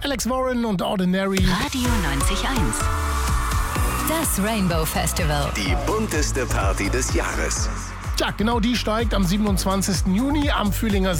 Alex Warren und Ordinary. Radio 90.1. Das Rainbow Festival. Die bunteste Party des Jahres. Tja, genau die steigt am 27. Juni am Fühlinger